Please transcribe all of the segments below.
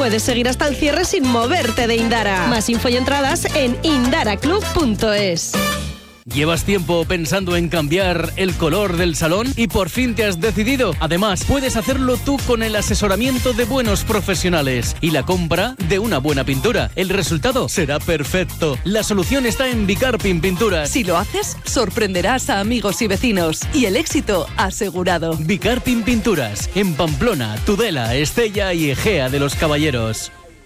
Puedes seguir hasta el cierre sin moverte de Indara. Más info y entradas en indaraclub.es. ¿Llevas tiempo pensando en cambiar el color del salón y por fin te has decidido? Además, puedes hacerlo tú con el asesoramiento de buenos profesionales y la compra de una buena pintura. El resultado será perfecto. La solución está en Bicarpin Pinturas. Si lo haces, sorprenderás a amigos y vecinos y el éxito asegurado. Bicarpin Pinturas, en Pamplona, Tudela, Estella y Egea de los Caballeros.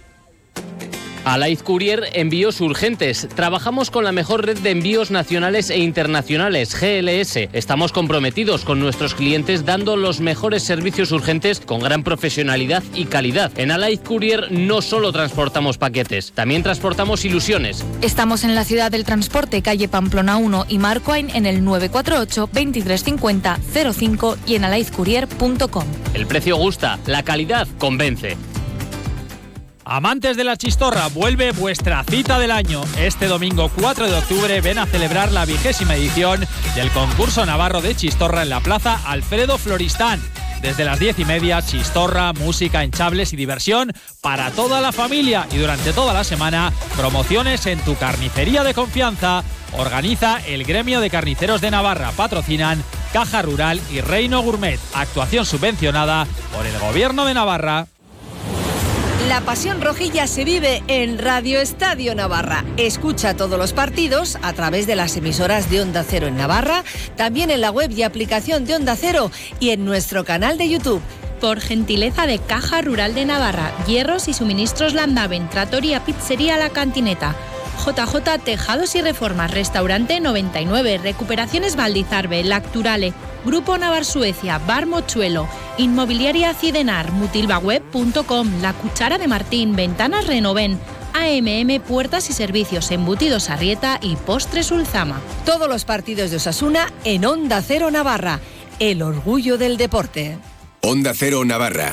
Alaiz Courier, envíos urgentes. Trabajamos con la mejor red de envíos nacionales e internacionales, GLS. Estamos comprometidos con nuestros clientes dando los mejores servicios urgentes con gran profesionalidad y calidad. En Alaiz Courier no solo transportamos paquetes, también transportamos ilusiones. Estamos en la ciudad del transporte, calle Pamplona 1 y Marcoain en el 948 2350 05 y en alaizcourier.com. El precio gusta, la calidad convence. Amantes de la chistorra, vuelve vuestra cita del año. Este domingo 4 de octubre ven a celebrar la 20ª edición del concurso navarro de chistorra en la plaza Alfredo Floristán. Desde las 10:30, chistorra, música, hinchables y diversión para toda la familia. Y durante toda la semana, promociones en tu carnicería de confianza. Organiza el Gremio de Carniceros de Navarra. Patrocinan Caja Rural y Reino Gourmet. Actuación subvencionada por el Gobierno de Navarra. La pasión rojilla se vive en Radio Estadio Navarra. Escucha todos los partidos a través de las emisoras de Onda Cero en Navarra, también en la web y aplicación de Onda Cero y en nuestro canal de YouTube. Por gentileza de Caja Rural de Navarra, hierros y suministros Landaven, Trattoria Pizzería La Cantineta. JJ Tejados y Reformas, Restaurante 99, Recuperaciones Valdizarbe, Lacturale, Grupo Navar Suecia, Bar Mochuelo, Inmobiliaria Cidenar, mutilbaweb.com, La Cuchara de Martín, Ventanas Renoven, AMM Puertas y Servicios, Embutidos Arrieta y Postres Ulzama. Todos los partidos de Osasuna en Onda Cero Navarra, el orgullo del deporte. Onda Cero Navarra.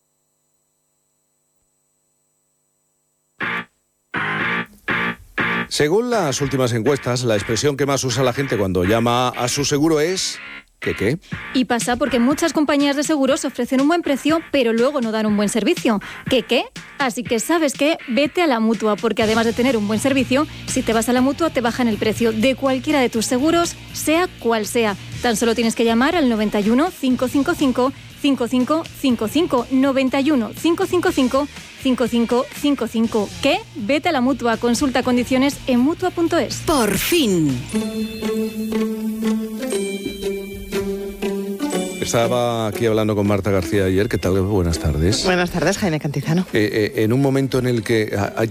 Según las últimas encuestas, la expresión que más usa la gente cuando llama a su seguro es... ¿Qué? Y pasa porque muchas compañías de seguros ofrecen un buen precio, pero luego no dan un buen servicio. ¿Qué? Así que, ¿sabes qué? Vete a la Mutua, porque además de tener un buen servicio, si te vas a la Mutua te bajan el precio de cualquiera de tus seguros, sea cual sea. Tan solo tienes que llamar al 91 555 5555 91 555 5555. ¿Qué? Vete a la Mutua. Consulta condiciones en mutua.es. Por fin. Estaba aquí hablando con Marta García ayer. ¿Qué tal? Buenas tardes. Buenas tardes, Jaime Cantizano. En un momento en el que hay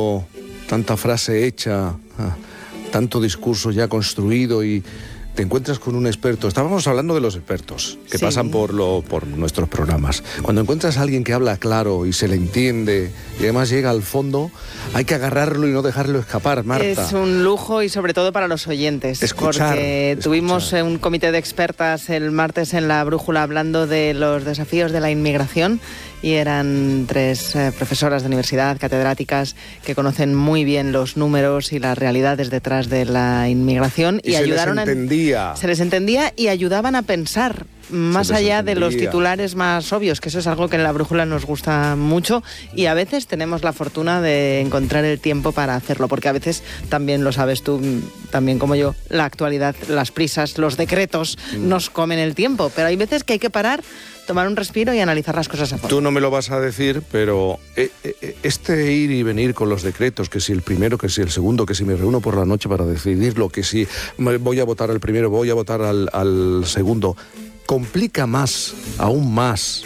tanta frase hecha, tanto discurso ya construido y te encuentras con un experto. Estábamos hablando de los expertos que pasan por nuestros programas. Cuando encuentras a alguien que habla claro y se le entiende y además llega al fondo, hay que agarrarlo y no dejarlo escapar, Marta. Es un lujo y sobre todo para los oyentes. Porque tuvimos un comité de expertas el martes en La Brújula hablando de los desafíos de la inmigración y eran 3 profesoras de universidad, catedráticas, que conocen muy bien los números y las realidades detrás de la inmigración y ayudaron se les entendía y ayudaban a pensar más allá de los titulares más obvios, que eso es algo que en La Brújula nos gusta mucho y a veces tenemos la fortuna de encontrar el tiempo para hacerlo, porque a veces, también lo sabes tú, también como yo, la actualidad, las prisas, los decretos nos comen el tiempo, pero hay veces que hay que parar, tomar un respiro y analizar las cosas a fondo. Tú no me lo vas a decir, pero este ir y venir con los decretos, que si el primero, que si el segundo, que si me reúno por la noche para decidirlo, que si voy a votar al primero, voy a votar al segundo, complica aún más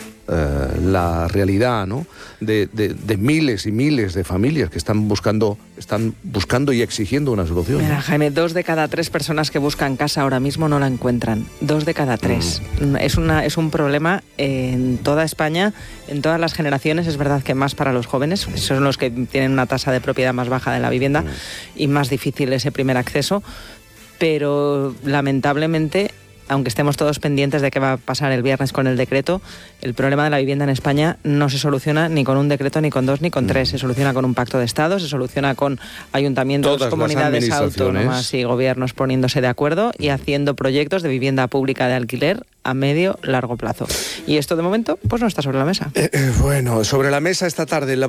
la realidad, ¿no? de miles y miles de familias que están buscando y exigiendo una solución. Mira, Jaime, 2 de cada 3 personas que buscan casa ahora mismo no la encuentran. 2 de cada 3. Es un problema en toda España, en todas las generaciones. Es verdad que más para los jóvenes, son los que tienen una tasa de propiedad más baja de la vivienda y más difícil ese primer acceso, pero lamentablemente, aunque estemos todos pendientes de qué va a pasar el viernes con el decreto, el problema de la vivienda en España no se soluciona ni con un decreto, ni con 2, ni con 3. Se soluciona con un pacto de Estado, se soluciona con ayuntamientos, todas comunidades autónomas y gobiernos poniéndose de acuerdo y haciendo proyectos de vivienda pública de alquiler a medio, largo plazo. Y esto de momento pues no está sobre la mesa. Bueno, sobre la mesa esta tarde